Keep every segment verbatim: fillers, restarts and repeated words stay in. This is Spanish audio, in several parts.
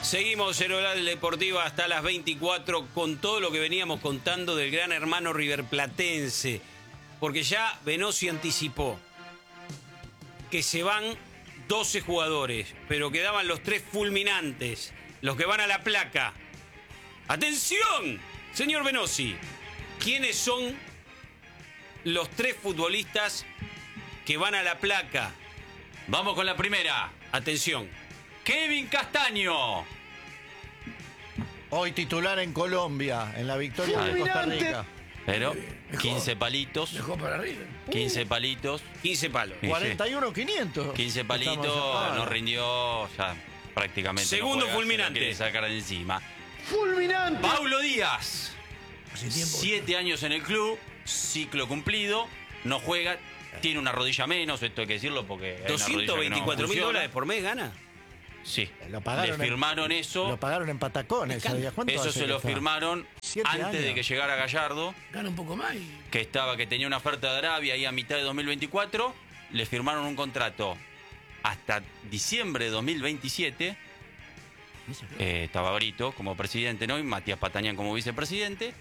Seguimos en Oral Deportiva hasta las veinticuatro con todo lo que veníamos contando del gran hermano riverplatense. Porque ya Benossi anticipó que se van doce jugadores, pero quedaban los tres fulminantes, los que van a la placa. ¡Atención, señor Benossi! ¿Quiénes son los tres futbolistas que van a la placa? Vamos con la primera. Atención. Kevin Castaño. Hoy titular en Colombia, en la victoria de Costa Rica. Pero Mejor. quince palitos. Dejó para arriba. quince palitos. quince palos. Sí, cuarenta y uno quinientos. quince palitos, no rindió, ya prácticamente. Segundo no juega, fulminante. se lo quiere sacar de encima. ¡Fulminante! Paulo Díaz. Hace tiempo. Siete años en el club, ciclo cumplido, no juega, tiene una rodilla menos, esto hay que decirlo porque. hay una rodilla que no doscientos veinticuatro mil funciona. dólares por mes gana. Sí, Lo pagaron le firmaron en, eso. Lo pagaron en patacones. ¿Sabías cuánto Eso hace se que lo está? firmaron Siete antes años. de que llegara Gallardo, Gana un poco más y... que estaba, que tenía una oferta de Arabia ahí a mitad de dos mil veinticuatro. Le firmaron un contrato hasta diciembre de dos mil veintisiete. Eh, estaba Brito como presidente, ¿no? Y Matías Patañán como vicepresidente.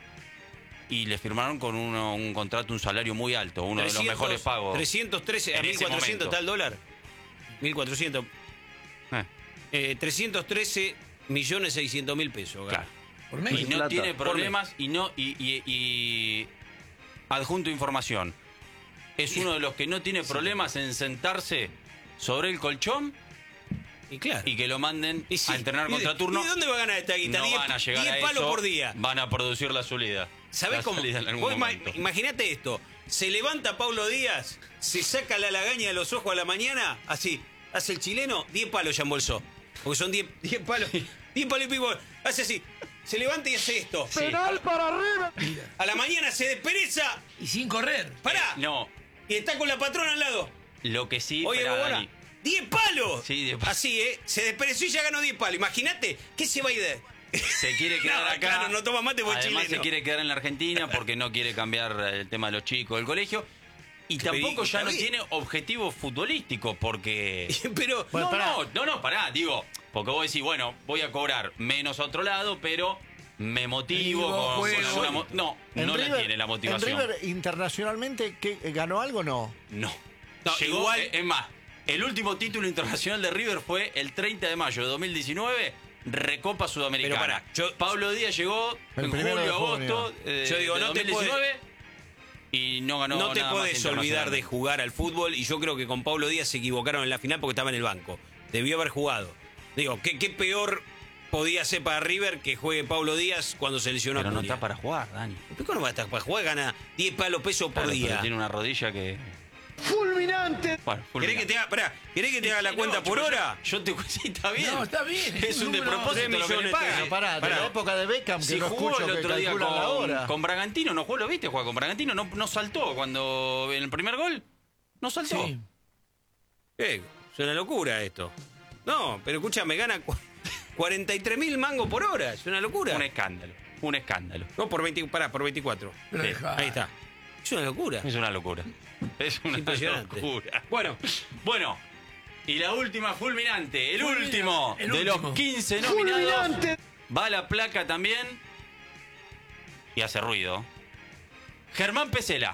Y le firmaron con uno, un contrato, un salario muy alto, uno de los mejores pagos. trescientos trece, a en mil ese cuatrocientos momento. está el dólar. mil cuatrocientos. Eh, Eh, trescientos trece millones seiscientos mil pesos. gana. claro. Por Y mes. no plata. tiene Por problemas y no y, y- y adjunto información. Es uno de los que no tiene problemas en sentarse sobre el colchón Y claro. y que lo manden Y sí. a entrenar ¿Y de- contra turno. ¿Y de dónde va a ganar esta guita? No diez van a llegar diez a palos eso, por día. Van a producir la salida. ¿Sabés La cómo? salida en algún Vos ima- momento. Imagínate esto. Se levanta Paulo Díaz, se saca la lagaña de los ojos a la mañana, así, hace el chileno, diez palos ya embolsó. Porque son diez palos, diez palos y pico. Hace así, se levanta y hace esto. ¡Penal para arriba! Mira. A la mañana se despereza, Y sin correr. pará, No, y está con la patrona al lado. lo que sí, Oye, esperá, Bobona, Dani, diez palos. Sí, diez palos. Así, ¿eh? Se despereció y ya ganó diez palos. Imagínate, ¿qué se va a ir de...? se quiere quedar No, acá. claro, no toma mate porque es Además chileno. se quiere quedar en la Argentina porque no quiere cambiar el tema de los chicos del colegio. Y Pero, tampoco y ya está no bien. tiene objetivo futbolístico porque... Pero, Bueno, no, pará. no, no, no, pará, digo, porque vos decís, bueno, voy a cobrar menos a otro lado, pero me motivo Digo, con, juego. con una mo- No, En no la River- tiene la motivación. ¿En River internacionalmente ¿qué, ganó algo o no? No. No, Llegó, igual- eh, es más, el último título internacional de River fue el treinta de mayo de dos mil diecinueve, Recopa Sudamericana. Pero pará, yo- Pablo Díaz llegó El en primero de julio, agosto junio. eh, Yo digo, de no te dos mil diecinueve y no ganó no te nada más podés olvidar de internacionalmente. jugar al fútbol y yo creo que con Pablo Díaz se equivocaron en la final porque estaba en el banco. Debió haber jugado. Digo, ¿qué, qué peor podía ser para River que juegue Pablo Díaz cuando se lesionó Pero no Acuña? está para jugar, Dani. ¿Por qué no va a estar para jugar? Gana diez palos pesos por Claro, día. pero tiene una rodilla que... ¡Fulminante! Bueno, ¿Querés que te haga, pará, ¿querés que te haga la Sí, cuenta no, por yo- hora? Yo te sí, está bien. No, está bien, es Es un un número, despropósito tres lo que le millones, pagan. Pero pará, de Pará. la época de Beckham, que Si no jugó escucho el que otro día calculan la hora. con, con Bragantino, no jugó, ¿lo viste? Juega con Bragantino, no, no saltó cuando en el primer gol. No saltó. Sí. Eh, es una locura esto. No, pero escúchame, gana cu- cuarenta y tres mil mangos por hora. Es una locura. Un escándalo. Un escándalo. No, por veinte, pará, por veinticuatro. Pero Sí, dejá. Ahí está. Es una locura. Es una locura. Es una impresionante. locura. Bueno, Bueno, y la última fulminante, el Fulminante, último el de último. los quince nominados. ¡Fulminante! Va a la placa también y hace ruido. Germán Pesela.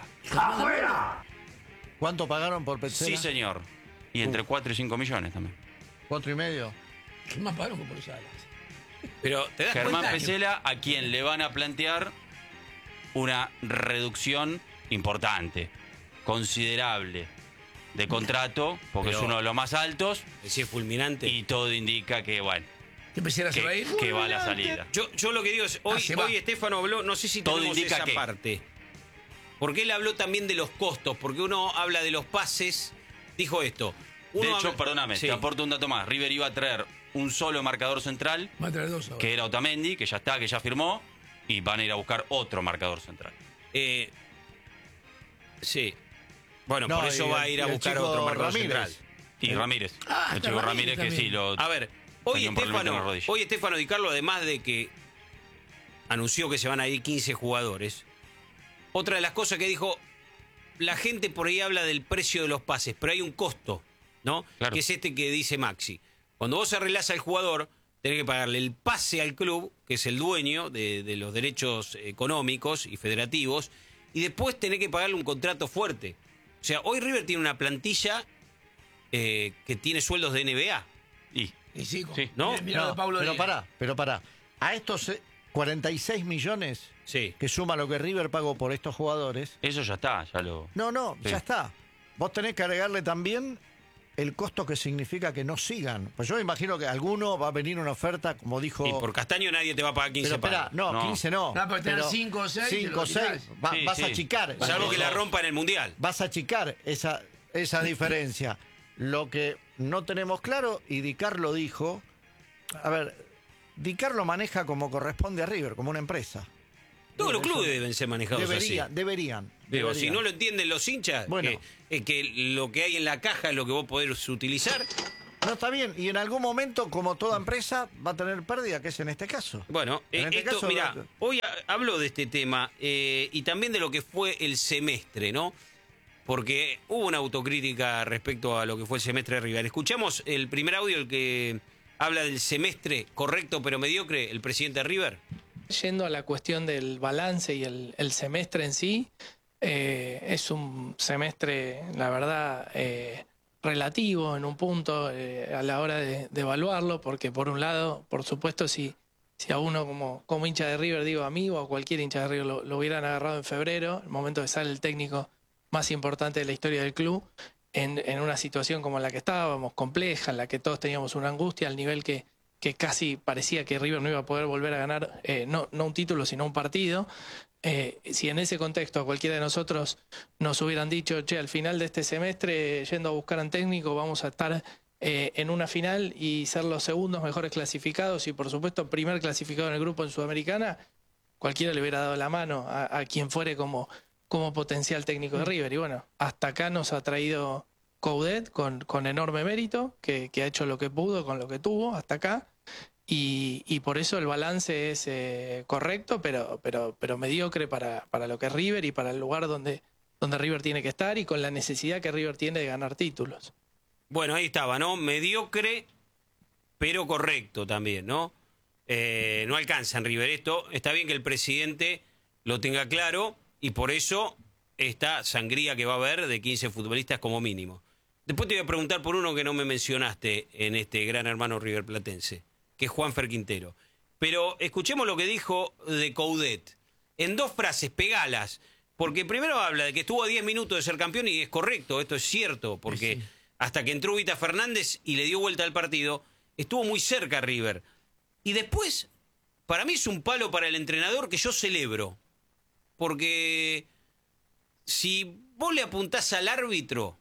¿Cuánto pagaron por Petzela? Sí, señor. Y entre cuatro y cinco millones también. Cuatro y medio. ¿Qué más pagaron que por Salas? pero te das Germán cuenta. Pesela, a quien le van a plantear una reducción importante, considerable, de contrato, porque Pero- es uno de los más altos, Si es fulminante. y todo indica que, bueno, ¿Qué Pesera se va a que, ir? que va a la salida. Yo, yo lo que digo es, hoy, Ah, se va. hoy Estefano habló, no sé si Todo tenemos indica esa que- parte. Porque él habló también de los costos, porque uno habla de los pases, dijo esto. De Uno hecho, habla- perdóname, Sí. te aporto un dato más. River iba a traer un solo marcador central, Va a traer dos ahora. que era Otamendi, que ya está, que ya firmó, y van a ir a buscar otro marcador central. Eh, sí. Bueno, No, por eso y va a el- ir y a el buscar chico otro marcador Ramírez. central. Y Ramírez. Ah, el está chico Ramírez Ramírez que sí, también. lo... A ver, hoy tenía un problema en la Estefano, rodilla. hoy Estefano Di Carlo, además de que anunció que se van a ir quince jugadores, otra de las cosas que dijo, la gente por ahí habla del precio de los pases, pero hay un costo, ¿no? Claro. Que es este que dice Maxi. Cuando vos arreglás al jugador, tenés que pagarle el pase al club, que es el dueño de, de los derechos económicos y federativos, y después tenés que pagarle un contrato fuerte. O sea, hoy River tiene una plantilla eh, que tiene sueldos de N B A. Y, Y sí, con- Sí. ¿No? Mira, mira lo de No, Pablo pero Díaz. pará, pero pará. A estos eh, cuarenta y seis millones Sí. que suma lo que River pagó por estos jugadores. eso ya está, ya lo... No, no, Sí. ya está. Vos tenés que agregarle también el costo que significa que no sigan. Pues yo me imagino que a alguno va a venir una oferta, como dijo. Y por Castaño nadie te va a pagar quince Pero espera, palos. no, No. quince no. No, pero tener pero cinco o seis, te cinco lo o seis, tirás. va- Sí, vas sí. a achicar. Salvo que la Dos. rompa en el Mundial. Vas a achicar esa, esa diferencia. Lo que no tenemos claro, y Dicar lo dijo, a ver, Dicar lo maneja como corresponde a River, como una empresa. Todos los Eso clubes deben ser manejados Deberían, así. deberían. Pero deberían. si no lo entienden los hinchas, Bueno. que, eh, que lo que hay en la caja es lo que vos podés utilizar. No, está bien. Y en algún momento, como toda empresa, va a tener pérdida, que es en este caso. Bueno, En eh, este esto, caso, mira, va- hoy ha- hablo de este tema eh, y también de lo que fue el semestre, ¿no? Porque hubo una autocrítica respecto a lo que fue el semestre de River. Escuchamos el primer audio, el que habla del semestre correcto pero mediocre, el presidente de River. Yendo a la cuestión del balance y el, el semestre en sí, eh, es un semestre, la verdad, eh, relativo en un punto eh, a la hora de, de evaluarlo, porque por un lado, por supuesto, si, si a uno como, como hincha de River, digo amigo, o cualquier hincha de River lo, lo hubieran agarrado en febrero, el momento que sale el técnico más importante de la historia del club, en, en una situación como la que estábamos, compleja, en la que todos teníamos una angustia, al nivel que que casi parecía que River no iba a poder volver a ganar, eh, no, no un título, sino un partido. Eh, si en ese contexto a cualquiera de nosotros nos hubieran dicho, che, al final de este semestre, yendo a buscar a un técnico, vamos a estar eh, en una final y ser los segundos mejores clasificados y, por supuesto, primer clasificado en el grupo en Sudamericana, cualquiera le hubiera dado la mano a, a quien fuere como, como potencial técnico de River. Y bueno, hasta acá nos ha traído Coudet con, con enorme mérito, que, que ha hecho lo que pudo con lo que tuvo hasta acá. Y, y por eso el balance es eh, correcto, pero, pero, pero mediocre para, para lo que es River y para el lugar donde, donde River tiene que estar y con la necesidad que River tiene de ganar títulos. Bueno, ahí estaba, ¿no? Mediocre, pero correcto también, ¿no? Eh, no alcanza en River esto. Está bien que el presidente lo tenga claro y por eso esta sangría que va a haber de quince futbolistas como mínimo. Después te voy a preguntar por uno que no me mencionaste en este gran hermano riverplatense, que es Juanfer Quintero. Pero escuchemos lo que dijo de Coudet. En dos frases, pegalas. Porque primero habla de que estuvo a diez minutos de ser campeón y es correcto, esto es cierto, porque sí, hasta que entró Vita Fernández y le dio vuelta al partido, estuvo muy cerca River. Y después, para mí es un palo para el entrenador que yo celebro. Porque si vos le apuntás al árbitro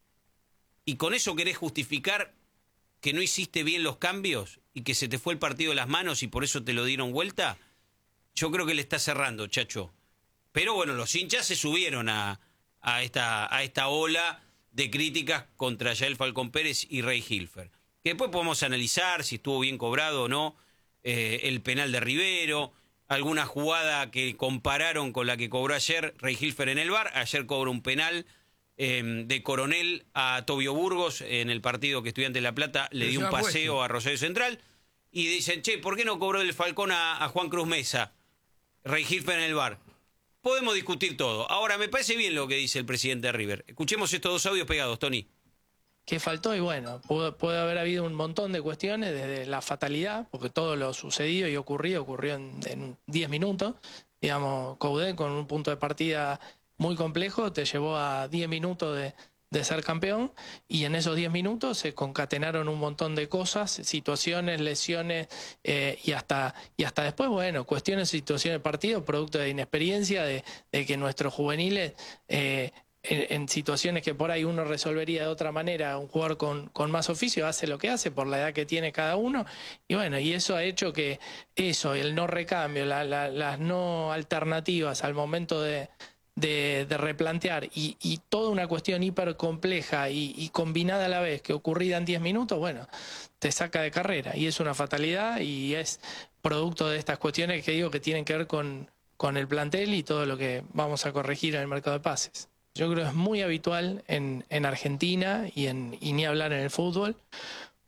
y con eso querés justificar que no hiciste bien los cambios y que se te fue el partido de las manos y por eso te lo dieron vuelta, yo creo que le está cerrando, Chacho. Pero bueno, los hinchas se subieron a, a, esta, a esta ola de críticas contra Yael Falcón Pérez y Rey Hilfer. Que después podemos analizar si estuvo bien cobrado o no, eh, el penal de Rivero, alguna jugada que compararon con la que cobró ayer Rey Hilfer en el V A R. Ayer cobró un penal eh, de Coronel a Tobio Burgos en el partido que Estudiantes de La Plata le Pero dio se un ha paseo puesto. a Rosario Central. Y dicen, che, ¿por qué no cobró el Falcón a, a Juan Cruz Mesa? Rey Hilfer en el V A R. Podemos discutir todo. Ahora, me parece bien lo que dice el presidente de River. Escuchemos estos dos audios pegados, Tony. ¿Qué faltó? Y bueno, pudo- puede haber habido un montón de cuestiones, desde la fatalidad, porque todo lo sucedido y ocurrido ocurrió en, en diez minutos. Digamos, Coudet con un punto de partida muy complejo te llevó a diez minutos de, de ser campeón y en esos diez minutos se concatenaron un montón de cosas, situaciones, lesiones eh, y hasta y hasta después, bueno, cuestiones, situaciones de partido, producto de inexperiencia, de, de que nuestros juveniles... Eh, En, en situaciones que por ahí uno resolvería de otra manera, un jugador con, con más oficio hace lo que hace por la edad que tiene cada uno, y bueno, y eso ha hecho que eso, el no recambio, la, la, las no alternativas al momento de, de, de replantear y, y toda una cuestión hiper compleja y, y combinada a la vez que ocurrida en diez minutos, bueno, te saca de carrera y es una fatalidad y es producto de estas cuestiones que digo que tienen que ver con, con el plantel y todo lo que vamos a corregir en el mercado de pases. Yo creo que es muy habitual en, en Argentina y, en, y ni hablar en el fútbol,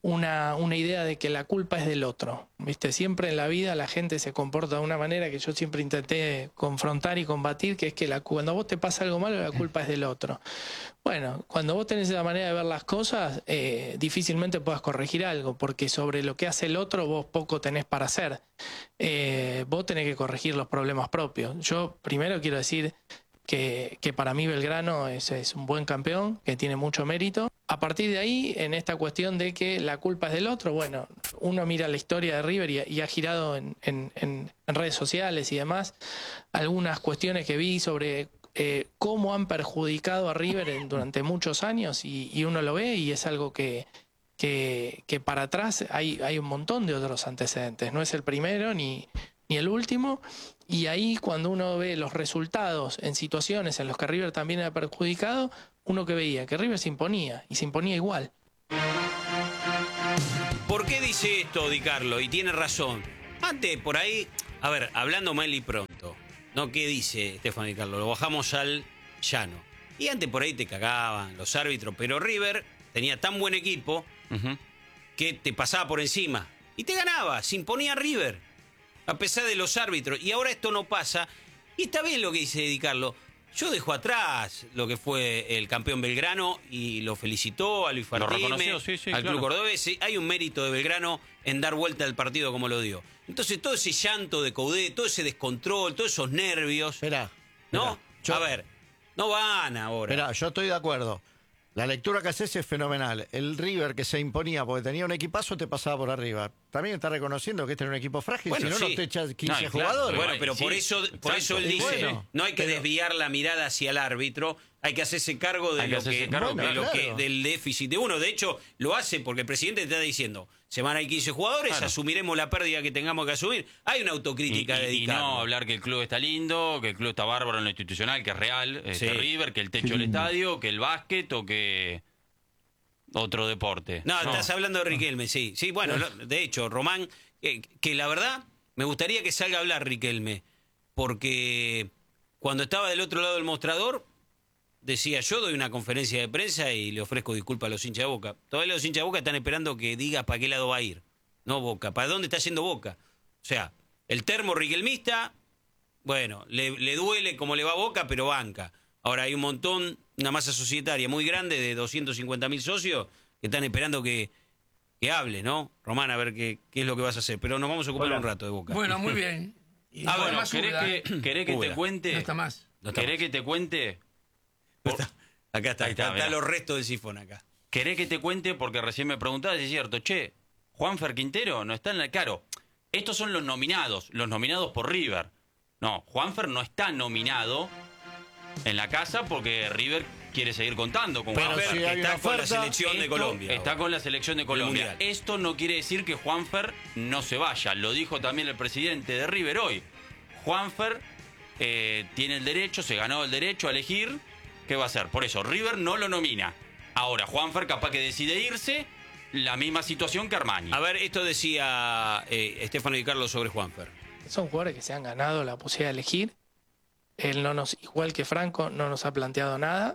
una, una idea de que la culpa es del otro. ¿Viste? Siempre en la vida la gente se comporta de una manera que yo siempre intenté confrontar y combatir, que es que la, cuando a vos te pasa algo malo, la culpa es del otro. Bueno, cuando vos tenés esa manera de ver las cosas, eh, difícilmente puedas corregir algo, porque sobre lo que hace el otro vos poco tenés para hacer. Eh, vos tenés que corregir los problemas propios. Yo primero quiero decir que, que para mí Belgrano es, es un buen campeón, que tiene mucho mérito. A partir de ahí, en esta cuestión de que la culpa es del otro, bueno, uno mira la historia de River y, y ha girado en, en, en, en redes sociales y demás algunas cuestiones que vi sobre eh, cómo han perjudicado a River en, durante muchos años y, y uno lo ve y es algo que, que, que para atrás hay, hay un montón de otros antecedentes. No es el primero ni, ni el último. Y ahí cuando uno ve los resultados en situaciones en las que River también ha perjudicado, uno que veía que River se imponía, y se imponía igual. ¿Por qué dice esto Di Carlo? Y tiene razón. Antes, por ahí, a ver, hablando mal y pronto, ¿no? ¿Qué dice Stefano Di Carlo? Lo bajamos al llano. Y antes por ahí te cagaban los árbitros, pero River tenía tan buen equipo uh-huh. que te pasaba por encima. Y te ganaba, se imponía River, a pesar de los árbitros. Y ahora esto no pasa. Y está bien lo que dice Di Carlo. Yo dejo atrás lo que fue el campeón Belgrano y lo felicitó a Luis Fartime, sí, sí, al claro. Club Cordobés. Sí, hay un mérito de Belgrano en dar vuelta al partido como lo dio. Entonces todo ese llanto de Coudet, todo ese descontrol, todos esos nervios, Esperá, ¿no? esperá. Yo- A ver, no van ahora. Esperá, yo estoy de acuerdo. La lectura que haces es fenomenal. El River que se imponía porque tenía un equipazo te pasaba por arriba. También está reconociendo que este era un equipo frágil, Bueno, si no, sí. no te echas quince No, claro, jugadores. Bueno, Bueno, pero sí, por eso, por exacto. eso él Y dice, bueno, no hay que pero- desviar la mirada hacia el árbitro, hay que hacerse cargo de Hay que lo hacerse que, cargo, de lo claro. que- del déficit de uno. De hecho, lo hace porque el presidente te está diciendo, se van a ir quince jugadores, Claro. asumiremos la pérdida que tengamos que asumir. Hay una Y, autocrítica de y- y Di Carlo. no hablar que el club está lindo, que el club está bárbaro en lo institucional, que es real, este Sí. River, que el techo del estadio, que el básquet o que otro deporte. No, estás hablando de Riquelme, sí. Sí, bueno, lo- de hecho, Román, que, que la verdad, me gustaría que salga a hablar Riquelme, porque cuando estaba del otro lado del mostrador, decía, yo doy una conferencia de prensa y le ofrezco disculpas a los hinchas de Boca. Todavía los hinchas de Boca están esperando que diga para qué lado va a ir, no Boca, para dónde está yendo Boca. O sea, el termo riquelmista, bueno, le, le duele como le va a Boca, pero banca. Ahora hay un montón, una masa societaria muy grande de doscientos cincuenta mil socios que están esperando que, que hable, ¿no? Román, a ver qué, qué es lo que vas a hacer. Pero nos vamos a ocupar Hola. un rato de Boca. Bueno, muy bien. Y Ah, bueno, además ¿querés Úbeda que, querés que te Úbeda. cuente? no está más. No está ¿Querés más. que te cuente? No está. Acá está, Ahí está, está, mirá. los restos del sifón acá. ¿Querés que te cuente? Porque recién me preguntabas, es cierto, che, Juanfer Quintero no está en la... Claro, estos son los nominados, los nominados por River. No, Juanfer no está nominado en la casa porque River quiere seguir contando con Pero Juanfer. si que hay está una con la oferta, selección de Esto Colombia. Está con la selección de Colombia. Mundial. Esto no quiere decir que Juanfer no se vaya. Lo dijo también el presidente de River hoy. Juanfer eh, tiene el derecho, se ganó el derecho a elegir qué va a hacer. Por eso, River no lo nomina. Ahora, Juanfer capaz que decide irse, la misma situación que Armani. A ver, esto decía eh, Estefano Di Carlo sobre Juanfer. Son jugadores que se han ganado la posibilidad de elegir. Él no nos, igual que Franco, no nos ha planteado nada.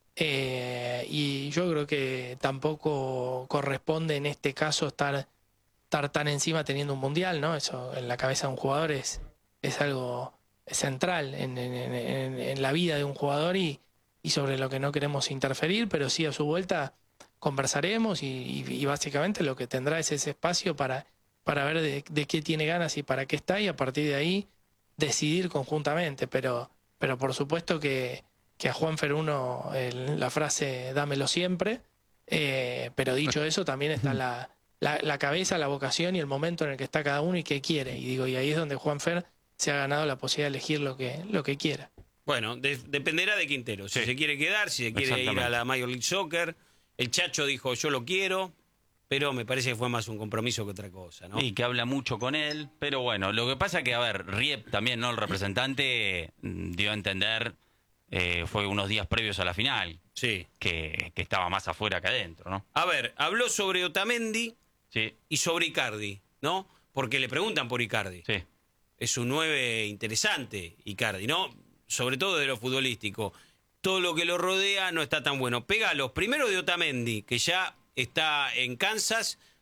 Eh, y yo creo que tampoco corresponde en este caso estar, estar tan encima teniendo un mundial, ¿no? Eso en la cabeza de un jugador es, es algo central en, en- en- en la vida de un jugador y, y sobre lo que no queremos interferir, pero sí a su vuelta conversaremos y, y- y básicamente lo que tendrá es ese espacio para, para ver de, de qué tiene ganas y para qué está y a partir de ahí decidir conjuntamente, pero, pero por supuesto que, que a Juanfer uno el- la frase dámelo siempre, eh, pero dicho eso también está la, la, la cabeza, la vocación y el momento en el que está cada uno y qué quiere, y digo, y ahí es donde Juanfer se ha ganado la posibilidad de elegir lo que, lo que quiera. Bueno, de- dependerá de Quintero. Si Sí. se quiere quedar, si se quiere ir a Exactamente. la Major League Soccer. El Chacho dijo, yo lo quiero, pero me parece que fue más un compromiso que otra cosa, ¿no? Y que habla mucho con él, pero bueno, lo que pasa que, a ver, Riep también, ¿no? El representante mm, dio a entender, eh, fue unos días previos a la final, Sí. que, que estaba más afuera que adentro, ¿no? A ver, habló sobre Otamendi Sí, y sobre Icardi, ¿no? Porque le preguntan por Icardi. sí. Es un nueve interesante, Icardi, ¿no? Sobre todo de lo futbolístico. Todo lo que lo rodea no está tan bueno. Pega los primeros de Otamendi, que ya está en Kansas,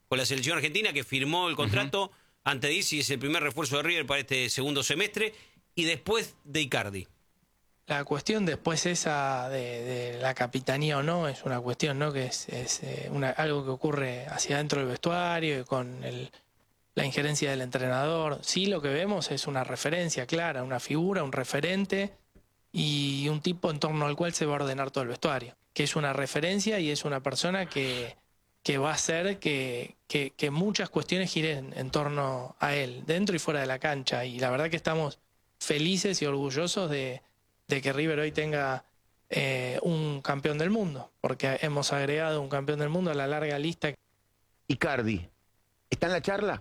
con la selección argentina, que firmó el contrato uh-huh. antes de irse, y es el primer refuerzo de River para este segundo semestre, y después de Icardi. La cuestión después esa de, de la capitanía o no, es una cuestión, ¿no? Que es, es eh, una, algo que ocurre hacia adentro del vestuario y con el, la injerencia del entrenador. Sí, lo que vemos es una referencia clara, una figura, un referente y un tipo en torno al cual se va a ordenar todo el vestuario. Que es una referencia y es una persona que, que va a hacer que, que, que muchas cuestiones giren en torno a él, dentro y fuera de la cancha. Y la verdad que estamos felices y orgullosos de de que River hoy tenga eh, un campeón del mundo, porque hemos agregado un campeón del mundo a la larga lista. Icardi, ¿está en la charla?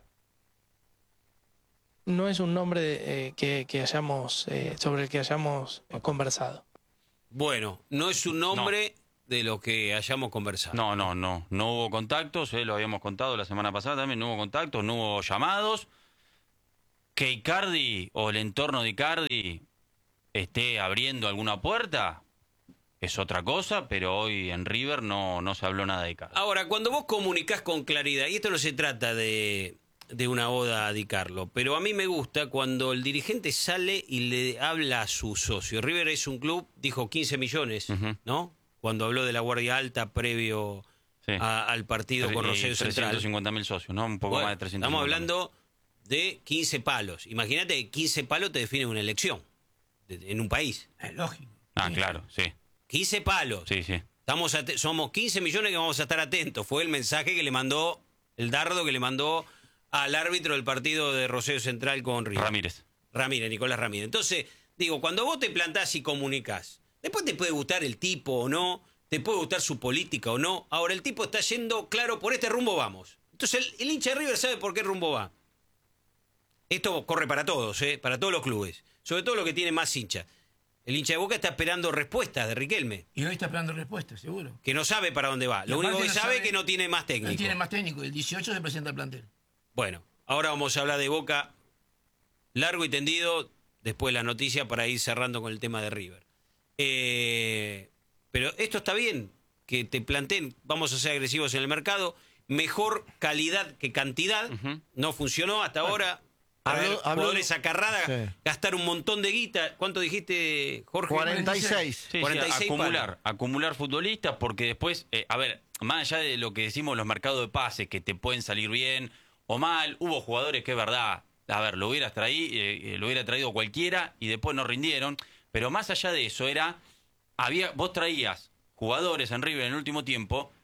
No es un nombre eh, que, que hayamos eh, sobre el que hayamos eh, conversado. Bueno, no es un nombre no. de lo que hayamos conversado. No, no, no. No hubo contactos, eh, lo habíamos contado la semana pasada también, no hubo contactos, no hubo llamados. Que Icardi o el entorno de Icardi esté abriendo alguna puerta es otra cosa, pero hoy en River no, no se habló nada de Icardi. Ahora, cuando vos comunicás con claridad, y esto no se trata de, de una oda a Di Carlo, pero a mí me gusta cuando el dirigente sale y le habla a su socio. River es un club, dijo quince millones, uh-huh. ¿no? Cuando habló de la Guardia Alta previo sí. a, al partido Tre- con Rosario Central. trescientos cincuenta mil socios, ¿no? Un poco bueno, más de trescientos. Estamos hablando de quince palos. Imagínate que quince palos te definen una elección en un país. Es lógico. Ah, claro, sí. quince palos. Sí, sí. Estamos at- somos quince millones que vamos a estar atentos. Fue el mensaje que le mandó, el dardo que le mandó al árbitro del partido de Rosario Central con River. Ramírez. Ramírez, Nicolás Ramírez. Entonces, digo, cuando vos te plantás y comunicás, después te puede gustar el tipo o no, te puede gustar su política o no. Ahora el tipo está yendo, claro, por este rumbo vamos. Entonces el, el hincha de River sabe por qué rumbo va. Esto corre para todos, ¿eh? Para todos los clubes. Sobre todo los que tienen más hinchas. El hincha de Boca está esperando respuestas de Riquelme. Y hoy está esperando respuestas, seguro. Que no sabe para dónde va. Lo único que no sabe es que no tiene más técnico. No tiene más técnico. El dieciocho se presenta al plantel. Bueno, ahora vamos a hablar de Boca largo y tendido, después la noticia para ir cerrando con el tema de River. Eh, pero esto está bien, que te planteen, vamos a ser agresivos en el mercado, mejor calidad que cantidad. Uh-huh. No funcionó hasta bueno. ahora. Habló, jugadores a carrada, sí. gastar un montón de guita. ¿Cuánto dijiste, Jorge? cuarenta y seis. Sí, cuarenta y seis sí, acumular, para. acumular futbolistas, porque después, eh, a ver, más allá de lo que decimos los mercados de pases, que te pueden salir bien o mal, hubo jugadores que es verdad, a ver, lo hubieras traído, eh, lo hubiera traído cualquiera y después no rindieron, pero más allá de eso era, había, vos traías jugadores en River en el último tiempo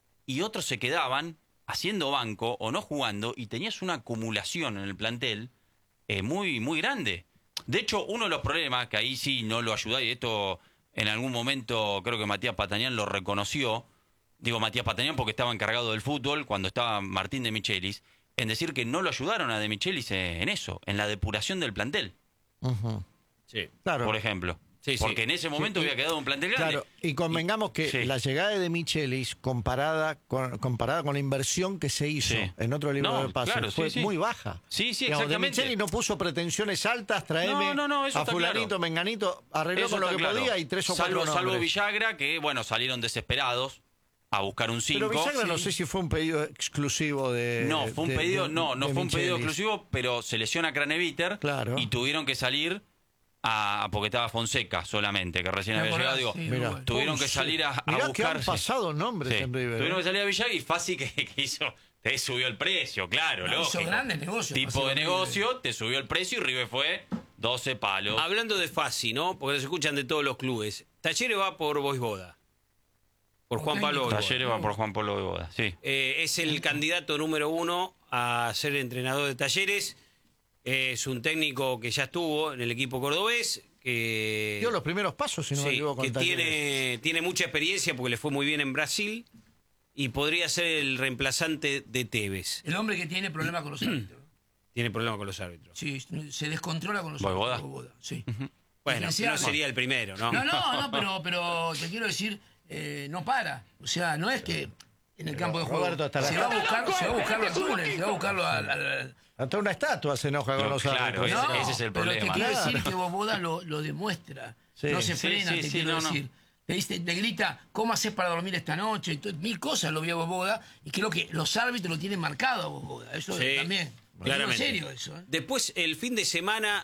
y otros se quedaban haciendo banco o no jugando y tenías una acumulación en el plantel eh, muy, muy grande. De hecho, uno de los problemas, que ahí sí no lo ayudáis, y esto en algún momento creo que Matías Patañán lo reconoció, digo Matías Patañán porque estaba encargado del fútbol cuando estaba Martín de Michelis, en decir que no lo ayudaron a de Michelis en eso, en la depuración del plantel. Uh-huh. Sí. Claro. Por ejemplo. Sí, porque sí. en ese momento Sí, y, había quedado un plantel grande. Claro, y convengamos que sí. la llegada de Michelis comparada con, comparada con la inversión que se hizo Sí. en otro libro No, de pases claro, fue sí, sí. muy baja. Sí, sí, Digamos, exactamente. De Michelis no puso pretensiones altas, traeme No, no, no, eso a está fulanito, claro. menganito, arregló Eso con lo está que claro. podía y tres o salvo, cuatro Salvo nombres. Villagra, que bueno, salieron desesperados a buscar un cinco. Pero Villagra Sí. no sé si fue un pedido exclusivo de... No, fue un de- pedido, de- no, no de fue un pedido Michelis. exclusivo, pero se lesiona Craneviter Claro. y tuvieron que salir a, porque estaba Fonseca solamente, que recién Me había llegado, acordás, digo, sí, Mirá. Uruguay. tuvieron que salir a, a Mirá que buscar. han pasado nombres Sí. en River. Tuvieron que ¿eh? salir a Villagra y fácil que, que hizo, te subió el precio, claro, No, hizo lógico. grandes negocios, Tipo pasó de River. negocio, te subió el precio y River fue doce palos. Hablando de Fasi, ¿no? Porque se escuchan de todos los clubes. Talleres va por Voivoda. Por Por Juan técnico. Pablo Voivoda. Talleres va por Juan Pablo de Boda, sí. Eh, es el candidato número uno a ser entrenador de Talleres. Eh, es un técnico que ya estuvo en el equipo cordobés. Que, Dio los primeros pasos, si no me sí, equivoco. que en Talleres. tiene, tiene mucha experiencia porque le fue muy bien en Brasil. Y podría ser el reemplazante de Tevez. El hombre que tiene problemas con los árbitros. Tiene problemas con los árbitros. Sí, se descontrola con los ¿Voivoda? árbitros. Voivoda, sí. Bueno, Licenciado. no sería el primero, ¿no? No, no, no, pero, pero te quiero decir, eh, no para. O sea, no es que en el campo de juego. Roberto estará- Se va a buscar, se va a buscarlo al túnel, se va a buscarlo al. al- Hasta una estatua se enoja con No, los claro, árbitros. ese- No, ese es el pero problema. te quiero Claro. decir que Boboda lo, lo demuestra. Sí. No se Sí, frena, sí, te sí, quiero no, no. decir. te, dice, te grita, ¿cómo haces para dormir esta noche? Entonces, mil cosas lo vio a Boboda y creo que los árbitros lo tienen marcado a Boboda. Eso Sí, también. claramente. En serio eso. ¿eh? Después, el fin de semana,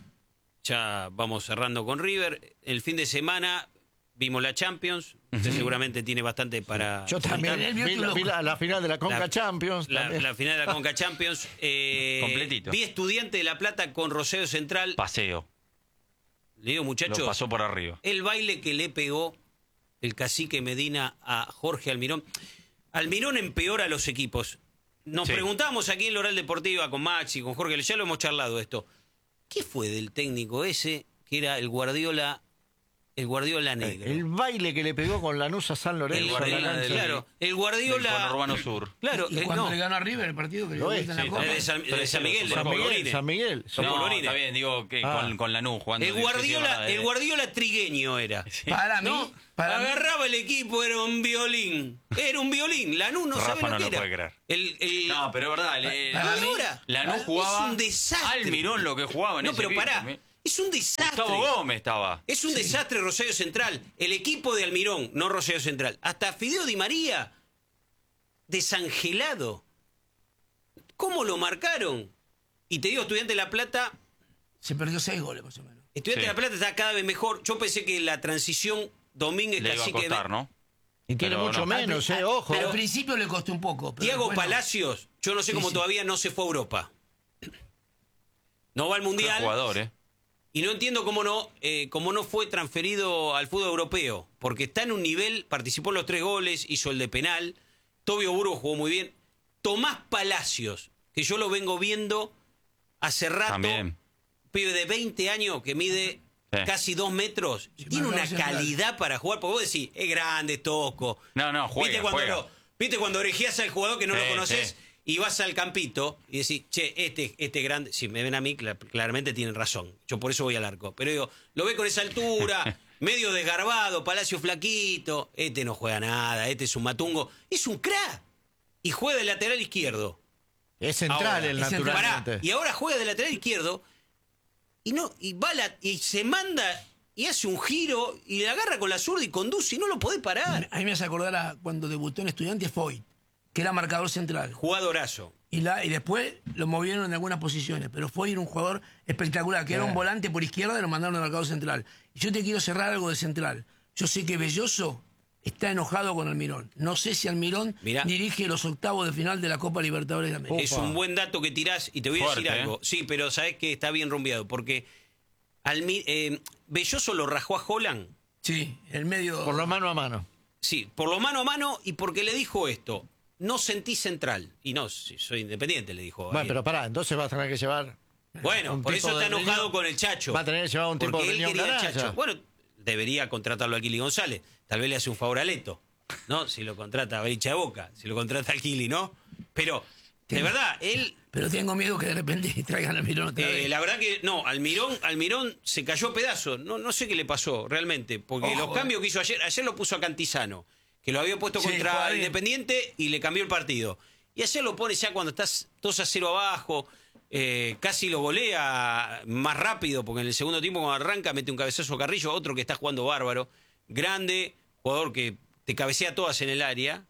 ya vamos cerrando con River, el fin de semana vimos la Champions, usted seguramente tiene bastante para... Yo también Él vio vi, tu la, loco. vi la- la final de la Conca La- Champions. La, también. la final de la Conca Champions. eh, Completito. Vi Estudiante de La Plata con Rosario Central. Paseo. Le digo, muchachos, Lo pasó por arriba. el baile que le pegó el cacique Medina a Jorge Almirón. Almirón empeora a los equipos. Nos Sí. preguntamos aquí en la Oral Deportiva con Maxi, con Jorge, ya lo hemos charlado esto. ¿Qué fue del técnico ese que era el Guardiola, el Guardiola negro? El baile que le pegó con Lanús a San Lorenzo. El en la Guardiola cancha. del- claro, el Del Guardiola... conurbano sur. Claro, Y eh, cuando no, le ganó a River el partido que le Lo dio es, vuelta en sí, la copa. de San, de San Miguel, de San los Miguel, Polvorines. San Miguel. Son No, polvorines. está bien, digo que Ah. con, con Lanús jugando. El de- Guardiola, de- el Guardiola trigueño era. Para mí, ¿No? para mí, Agarraba el equipo, era un violín. Era un violín. Lanús no Rafa sabe lo no que lo era. puede creer. El, el- No, pero es verdad. el- Para ¿Y mí, ahora? Lanús Es jugaba. un desastre. Almirón lo que jugaba en No, ese pero equipo. pará. Es un desastre. Gustavo Gómez estaba. Es un desastre Rosario Central. El equipo de Almirón, no Rosario Central. Hasta Fideo Di María, desangelado. ¿Cómo lo marcaron? Y te digo, Estudiante de La Plata, se perdió seis goles más o menos. Estudiante Sí. de La Plata está cada vez mejor. Yo pensé que la transición Domínguez Le iba a Cacique... costar, ¿no? Y tiene Pero mucho no. menos, Al- eh, ojo. Al principio le costó un poco. Pero Tiago después no. Palacios, yo no sé Sí, cómo sí. todavía no se fue a Europa. No va al Buen Mundial. jugador, ¿eh? Y no entiendo cómo no, eh, cómo no fue transferido al fútbol europeo. Porque está en un nivel, participó en los tres goles, hizo el de penal. Tobio Burgos jugó muy bien. Tomás Palacios, que yo lo vengo viendo hace rato. También. Pibe de veinte años que mide Sí. casi dos metros. Y Sí, tiene una marcado central. calidad para jugar. Porque vos decís, es grande, es tosco. No, no, juega, ¿Viste cuando, juega. lo- ¿viste cuando orejías al jugador que no Sí, lo conoces? sí. Y vas al campito y decís, che, este, este grande, si me ven a mí, cla- claramente tienen razón. Yo por eso voy al arco. Pero digo, lo ve con esa altura, medio desgarbado, Palacio flaquito. Este no juega nada, este es un matungo. Es un crack. Y juega de lateral izquierdo. Es central Ahora, el es central. naturalmente. Pará, y ahora juega de lateral izquierdo y no y va la- y se manda y hace un giro y la agarra con la zurda y conduce y no lo podés parar. A mí me hace acordar a cuando debutó en Estudiantes Foyt, que era marcador central. Jugadorazo. Y, la, y después lo movieron en algunas posiciones. Pero Foyt era un jugador espectacular, que era un volante por izquierda y lo mandaron al marcador central. Y yo te quiero cerrar algo de central. Yo sé que Belloso está enojado con Almirón. No sé si Almirón Mirá. dirige los octavos de final de la Copa Libertadores de América. Es un buen dato que tirás y te voy a Fuerte, decir algo. ¿eh? Sí, pero sabés que está bien rumbeado porque Almi- eh, Belloso lo rajó a Holland. Sí, el medio... Por lo mano a mano. Sí, por lo mano a mano y porque le dijo esto. No sentí central. Y no, si soy independiente, le dijo. Bueno, ahí. pero pará, entonces va a tener que llevar. Bueno, un por tipo eso está de enojado riñón. con el Chacho. Va a tener que llevar un tipo Porque de él riñón quería al canalla. Chacho. Bueno, debería contratarlo a Kili González. Tal vez le hace un favor a Leto. ¿No? Si lo contrata a Bericha de Boca. Si lo contrata a Kili, ¿no? Pero, de verdad, él... Pero tengo miedo que de repente traigan a Almirón otra eh, vez. la verdad que no, Almirón, Almirón se cayó a pedazos. No, no sé qué le pasó realmente. Porque Ojo, los cambios que hizo ayer, ayer lo puso a Cantizano, que lo había puesto Sí, contra juega bien. Independiente y le cambió el partido. Y ayer lo pone ya cuando estás dos a cero abajo, eh, casi lo golea más rápido, porque en el segundo tiempo cuando arranca mete un cabezazo a Carrillo, otro que está jugando bárbaro. Grande, jugador que te cabecea todas en el área.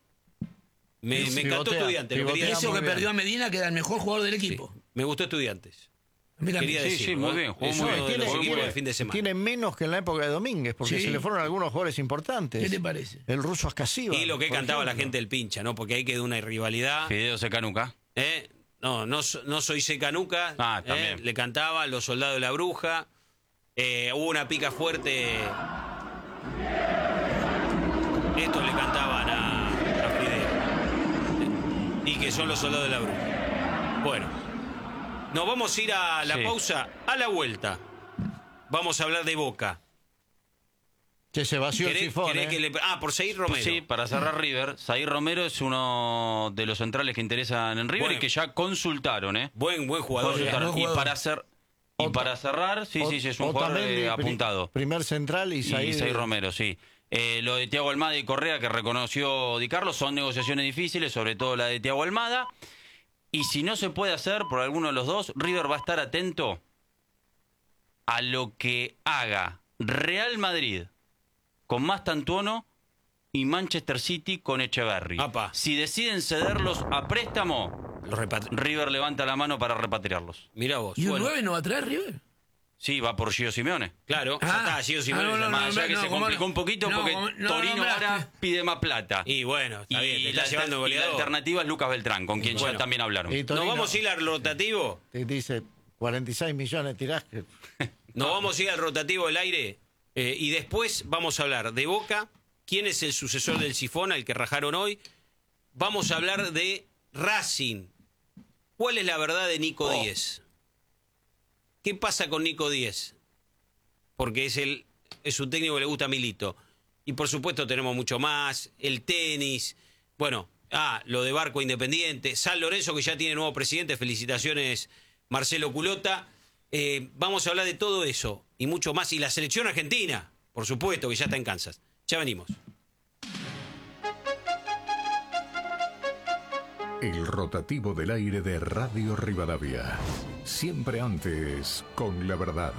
Me, Sí, me encantó pivotea, Estudiantes. lo pivotea quería Eso decir. muy que bien. perdió a Medina, que era el mejor jugador del Sí, equipo. me gustó Estudiantes. Mira, Quería Sí, decir, sí, muy bien, jugó es muy uno bien. de los Tiene- equipos tiene- del fin de semana. Tiene menos que en la época de Domínguez, porque Sí. se le fueron algunos jugadores importantes. ¿qué te parece? El ruso Ascasiba. Y lo que por cantaba la ejemplo. gente del pincha, ¿no? Porque ahí quedó una rivalidad. Fideo Secanuca. ¿eh? No, no, so- no soy Secanuca. Ah, ¿eh? también. Le cantaba Los Soldados de la Bruja. Eh, hubo una pica fuerte. Estos le cantaban a, a Fideo. Y que son Los Soldados de la Bruja. Bueno, nos vamos a ir a la Sí. pausa. A la vuelta, vamos a hablar de Boca. Que se vació el ¿Querés- sifón. querés ¿eh? que le- Ah, por seguir Romero. Sí, para cerrar River, Zair Romero es uno de los centrales que interesan en River Bueno. y que ya consultaron, ¿eh? Buen, buen jugador. Consultaron. buen Y jugador. para hacer y Ot- para cerrar, sí, sí, sí, es un jugador Otamendi, eh, pri- apuntado. Primer central y Y Zaid. Zair Romero, sí. Eh, lo de Thiago Almada y Correa, que reconoció Di Carlos, son negociaciones difíciles, sobre todo la de Thiago Almada. Y si no se puede hacer por alguno de los dos, River va a estar atento a lo que haga Real Madrid con Mastantuono y Manchester City con Echeverry. Apa. Si deciden cederlos a préstamo, Los repatri- River levanta la mano para repatriarlos. Mirá vos. ¿Y un Bueno, nueve no va a traer River? Sí, va por Gio Simeone. claro, ya Ah. está, Gio Simeone Ah, no, ya no, más Más allá que no, se ¿cómo complicó no? un poquito No, porque ¿cómo- no, Torino no, no, ahora no. pide más plata. Y bueno, está bien, te Y está la, llevando alter- y la goleador. alternativa es Lucas Beltrán, con quien Bueno. ya también hablaron. Y ¿Nos Torino vamos a ir al rotativo? te dice cuarenta y seis millones tirás. Que... Nos vamos a ir al rotativo del aire eh, y después vamos a hablar de Boca, quién es el sucesor del Sifón, al que rajaron hoy. Vamos a hablar de Racing. ¿Cuál es la verdad de Nico Oh. Díez? ¿Qué pasa con Nico Díez? Porque es, el, es un técnico que le gusta a Milito. Y por supuesto tenemos mucho más, el tenis, bueno, ah, lo de Barco Independiente, San Lorenzo que ya tiene nuevo presidente, felicitaciones Marcelo Culota. Eh, vamos a hablar de todo eso y mucho más. Y la selección argentina, por supuesto, que ya está en Kansas. Ya venimos. El rotativo del aire de Radio Rivadavia. Siempre antes con la verdad.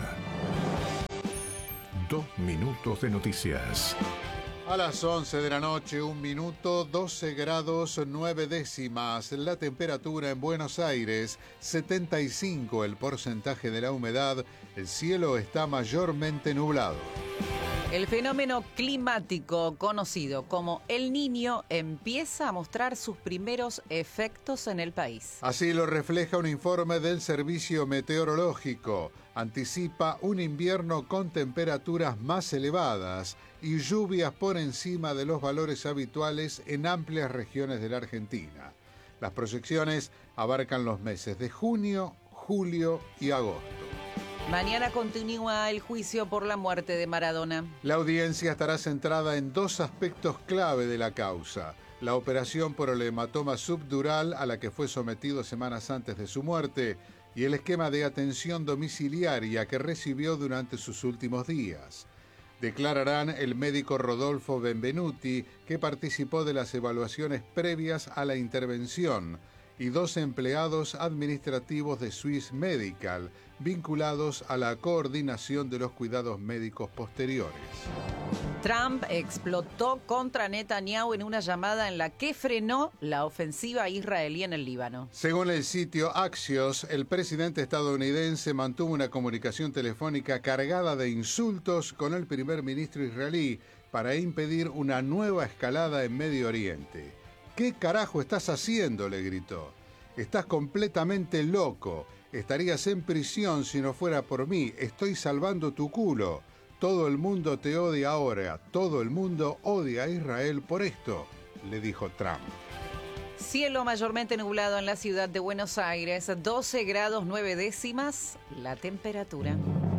Dos minutos de noticias. A las once de la noche, un minuto, doce grados, nueve décimas. La temperatura en Buenos Aires, setenta y cinco el porcentaje de la humedad. El cielo está mayormente nublado. El fenómeno climático conocido como El Niño empieza a mostrar sus primeros efectos en el país. Así lo refleja un informe del Servicio Meteorológico. Anticipa un invierno con temperaturas más elevadas y lluvias por encima de los valores habituales en amplias regiones de la Argentina. Las proyecciones abarcan los meses de junio, julio y agosto. Mañana continúa el juicio por la muerte de Maradona. La audiencia estará centrada en dos aspectos clave de la causa: la operación por el hematoma subdural a la que fue sometido semanas antes de su muerte y el esquema de atención domiciliaria que recibió durante sus últimos días. Declararán el médico Rodolfo Benvenuti, que participó de las evaluaciones previas a la intervención, y dos empleados administrativos de Swiss Medical, vinculados a la coordinación de los cuidados médicos posteriores. Trump explotó contra Netanyahu en una llamada en la que frenó la ofensiva israelí en el Líbano. Según el sitio Axios, el presidente estadounidense mantuvo una comunicación telefónica cargada de insultos con el primer ministro israelí para impedir una nueva escalada en Medio Oriente. ¿Qué carajo estás haciendo?, le gritó. Estás completamente loco. Estarías en prisión si no fuera por mí. Estoy salvando tu culo. Todo el mundo te odia ahora. Todo el mundo odia a Israel por esto, le dijo Trump. Cielo mayormente nublado en la ciudad de Buenos Aires, doce grados nueve décimas la temperatura.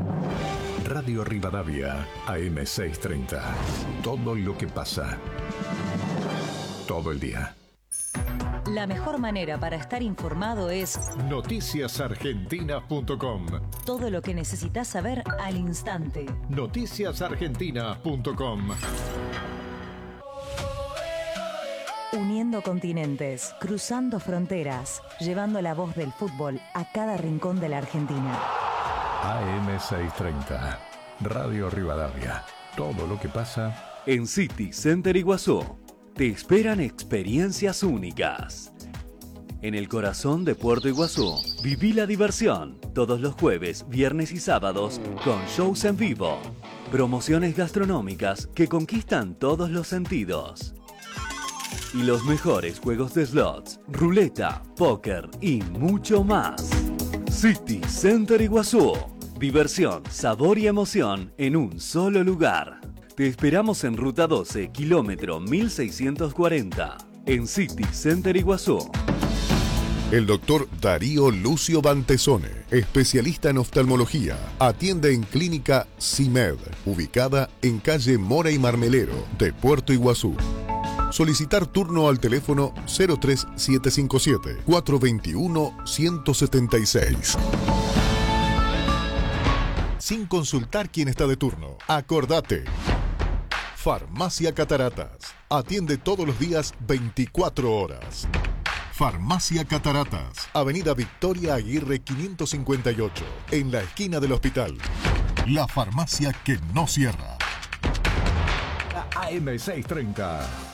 Radio Rivadavia, A M seiscientos treinta. Todo lo que pasa. Todo el día. La mejor manera para estar informado es noticias argentinas punto com. todo lo que necesitas saber al instante. noticias argentinas punto com. Uniendo continentes, cruzando fronteras, llevando la voz del fútbol a cada rincón de la Argentina. A M seiscientos treinta. Radio Rivadavia. Todo lo que pasa. En City Center Iguazú te esperan experiencias únicas. En el corazón de Puerto Iguazú, viví la diversión todos los jueves, viernes y sábados con shows en vivo, promociones gastronómicas que conquistan todos los sentidos y los mejores juegos de slots, ruleta, póker y mucho más. City Center Iguazú. Diversión, sabor y emoción en un solo lugar. Te esperamos en Ruta doce, kilómetro mil seiscientos cuarenta, en City Center Iguazú. El doctor Darío Lucio Bantesone, especialista en oftalmología, atiende en Clínica CIMED, ubicada en calle Mora y Marmelero de Puerto Iguazú. Solicitar turno al teléfono cero tres siete cinco siete, cuatro dos uno, uno siete seis. Sin consultar quién está de turno. Acordate. Farmacia Cataratas. Atiende todos los días veinticuatro horas. Farmacia Cataratas. Avenida Victoria Aguirre quinientos cincuenta y ocho. En la esquina del hospital. La farmacia que no cierra. A M seiscientos treinta.